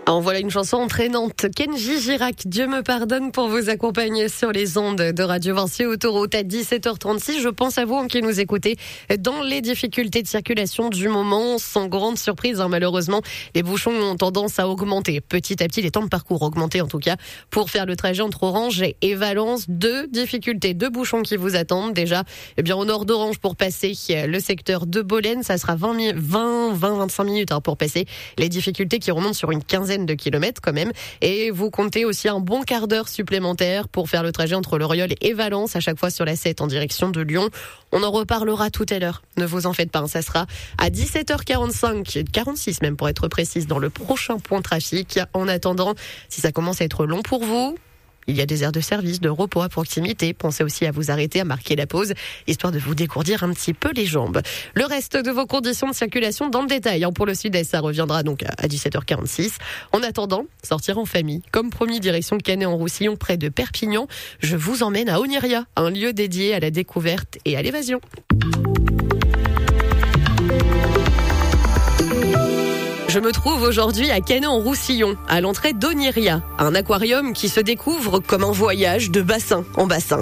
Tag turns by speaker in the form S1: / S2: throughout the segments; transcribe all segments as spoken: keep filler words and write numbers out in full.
S1: Alors voilà une chanson entraînante. Kenji Girac, Dieu me pardonne, pour vous accompagner sur les ondes de Radio Vinci Autoroute à dix-sept heures trente-six. Je pense à vous qui nous écoutez dans les difficultés de circulation du moment. Sans grande surprise, hein, malheureusement, les bouchons ont tendance à augmenter. Petit à petit, les temps de parcours augmenter en tout cas pour faire le trajet entre Orange et Valence. Deux difficultés, deux bouchons qui vous attendent. Déjà, eh bien, au nord d'Orange pour passer le secteur de Bolène, ça sera vingt, vingt, vingt-cinq minutes hein, pour passer. Les difficultés qui remontent sur une quinzaine de kilomètres quand même. Et vous comptez aussi un bon quart d'heure supplémentaire pour faire le trajet entre Loriol et Valence, à chaque fois sur la sept en direction de Lyon. On en reparlera tout à l'heure. Ne vous en faites pas, ça sera à dix-sept heures quarante-cinq, quarante-six même pour être précise, dans le prochain point trafic. En attendant, si ça commence à être long pour vous, il y a des aires de service, de repos à proximité. Pensez aussi à vous arrêter, à marquer la pause, histoire de vous dégourdir un petit peu les jambes. Le reste de vos conditions de circulation dans le détail. Pour le sud-est, ça reviendra donc à dix-sept heures quarante-six. En attendant, sortir en famille. Comme promis, direction Canet-en-Roussillon, près de Perpignan. Je vous emmène à Oniria, un lieu dédié à la découverte et à l'évasion. Je me trouve aujourd'hui à Canet-en-Roussillon, à l'entrée d'Oniria, un aquarium qui se découvre comme un voyage de bassin en bassin.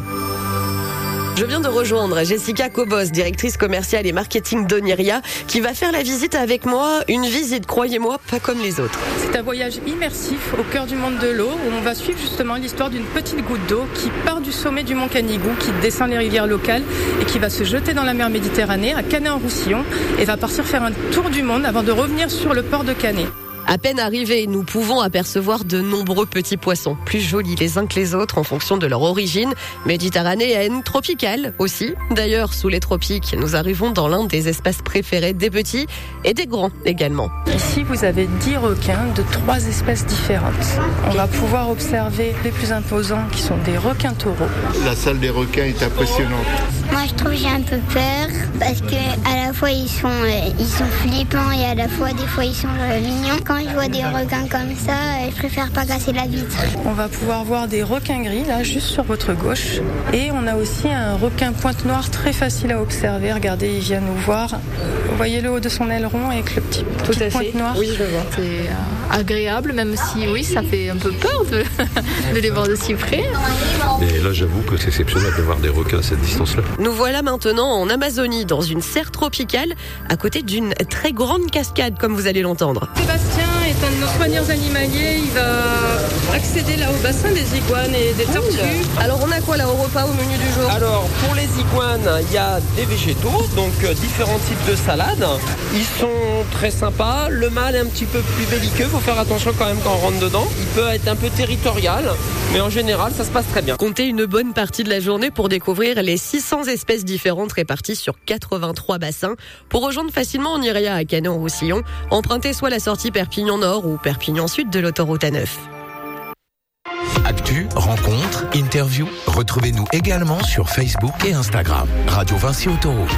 S1: Je viens de rejoindre Jessica Cobos, directrice commerciale et marketing d'Oniria, qui va faire la visite avec moi. Une visite, croyez-moi, pas comme les autres.
S2: C'est un voyage immersif au cœur du monde de l'eau, où on va suivre justement l'histoire d'une petite goutte d'eau qui part du sommet du mont Canigou, qui descend les rivières locales et qui va se jeter dans la mer Méditerranée, à Canet-en-Roussillon, et va partir faire un tour du monde avant de revenir sur le port de Canet.
S1: À peine arrivés, nous pouvons apercevoir de nombreux petits poissons, plus jolis les uns que les autres en fonction de leur origine, méditerranéenne, tropicale aussi. D'ailleurs, sous les tropiques, nous arrivons dans l'un des espaces préférés des petits et des grands également.
S2: Ici, vous avez dix requins de trois espèces différentes. On va pouvoir observer les plus imposants qui sont des requins taureaux.
S3: La salle des requins est impressionnante.
S4: Moi, je trouve que j'ai un peu peur parce que à la fois ils sont euh, ils sont flippants et à la fois des fois ils sont euh, mignons. Quand je vois des requins comme ça, euh, je préfère pas casser la vitre.
S2: On va pouvoir voir des requins gris là, juste sur votre gauche, et on a aussi un requin pointe noire très facile à observer. Regardez, il vient nous voir. Vous voyez le haut de son aileron avec le petit
S1: Tout à
S2: pointe
S1: fait.
S2: noire.
S1: Oui, je le vois.
S5: C'est euh, agréable, même si oui, ça fait un peu peur de, de les voir de si près.
S6: Et là, j'avoue que c'est exceptionnel de voir des requins à cette distance-là.
S1: Nous voilà maintenant en Amazonie, dans une serre tropicale, à côté d'une très grande cascade, comme vous allez l'entendre.
S2: Sébastien est un de nos soigneurs animaliers. Il va accéder là au bassin des iguanes et des tortues.
S1: Alors on a quoi là au repas, au menu du jour?
S7: Alors pour les iguanes, il y a des végétaux, donc euh, différents types de salades. Ils sont très sympas. Le mâle est un petit peu plus belliqueux, il faut faire attention quand même quand on rentre dedans. Il peut être un peu territorial, mais en général ça se passe très bien.
S1: Comptez une bonne partie de la journée pour découvrir les six cents espèces différentes réparties sur quatre-vingt-trois bassins. Pour rejoindre facilement Oniria à Canet-en-Roussillon, empruntez soit la sortie Perpignan Nord ou Perpignan Sud de l'autoroute A neuf.
S8: Actu, rencontres, interviews, retrouvez-nous également sur Facebook et Instagram. Radio Vinci Autoroute.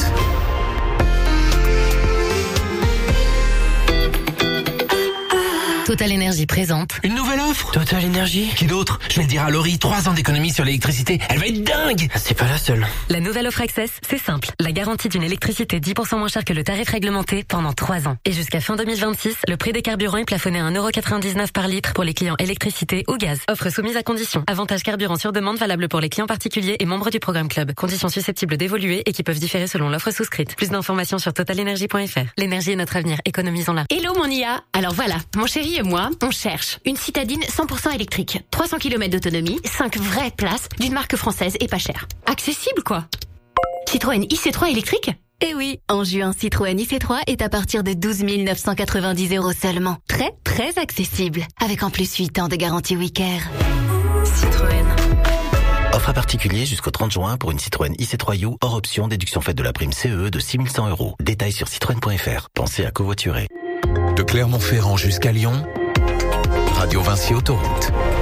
S9: Total Énergie présente.
S10: Une nouvelle offre Total Énergie. Qui d'autre? Je vais le dire à Laurie, trois ans d'économie sur l'électricité. Elle va être dingue. C'est pas la seule.
S9: La nouvelle offre Access, c'est simple. La garantie d'une électricité dix pour cent moins chère que le tarif réglementé pendant trois ans. Et jusqu'à fin deux mille vingt-six, le prix des carburants est plafonné à un euro quatre-vingt-dix-neuf par litre pour les clients électricité ou gaz. Offre soumise à conditions. Avantage carburant sur demande valable pour les clients particuliers et membres du programme Club. Conditions susceptibles d'évoluer et qui peuvent différer selon l'offre souscrite. Plus d'informations sur total énergie point f r. L'énergie est notre avenir. Économisons-la.
S11: Hello mon I A. Alors voilà, mon chéri et moi, on cherche une citadine cent pour cent électrique, trois cents kilomètres d'autonomie, cinq vraies places, d'une marque française et pas chère. Accessible quoi. Citroën I C trois électrique?
S9: Eh oui, en juin, Citroën I C trois est à partir de douze mille neuf cent quatre-vingt-dix euros seulement. Très, très accessible. Avec en plus huit ans de garantie Wicker. Citroën.
S12: Offre à particulier jusqu'au trente juin pour une Citroën I C trois U hors option, déduction faite de la prime C E de six mille cent euros. Détails sur citroën point f r. Pensez à covoiturer.
S8: De Clermont-Ferrand jusqu'à Lyon, Radio Vinci Autoroute.